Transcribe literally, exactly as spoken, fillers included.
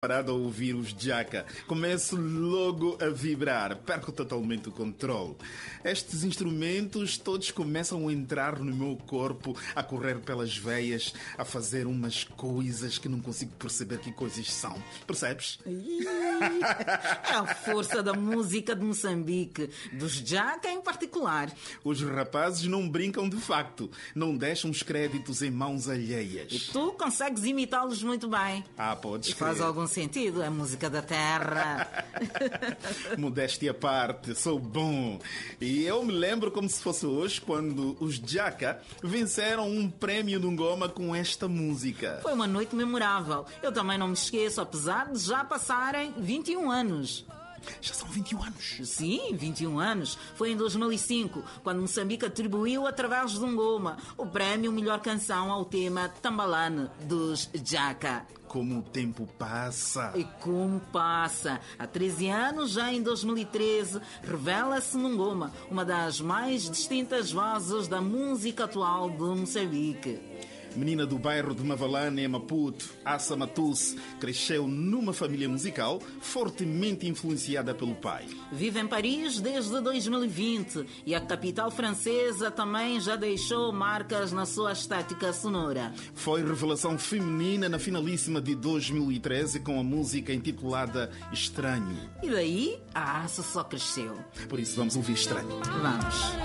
Parado a ouvir os Jaka, começo logo a vibrar, perco totalmente o controle. Estes instrumentos todos começam a entrar no meu corpo, a correr pelas veias, a fazer umas coisas que não consigo perceber que coisas são. Percebes? É a força da música de Moçambique, dos Jaka em particular. Os rapazes não brincam de facto, não deixam os créditos em mãos alheias. E tu consegues imitá-los muito bem. Ah, podes E faz crer. algum sentido, é música da terra. Modéstia à parte, sou bom. E eu me lembro como se fosse hoje, quando os Jaka venceram um prémio no Ngoma com esta música. Foi uma noite memorável. Eu também não me esqueço, apesar de já passarem vinte e um anos. Já são vinte e um anos. Sim, vinte e um anos. Foi em dois mil e cinco, quando Moçambique atribuiu, através de um Ngoma, o prémio Melhor Canção ao tema Tambalane, dos Jaka. Como o tempo passa. E como passa. Há treze anos, já em dois mil e treze, revela-se no Ngoma uma das mais distintas vozes da música atual de Moçambique. Menina do bairro de Mavalane, em Maputo, Assa Matusse, cresceu numa família musical fortemente influenciada pelo pai. Vive em Paris desde dois mil e vinte e a capital francesa também já deixou marcas na sua estética sonora. Foi revelação feminina na finalíssima de dois mil e treze com a música intitulada Estranho. E daí, a Assa só cresceu. Por isso vamos ouvir Estranho. Vamos.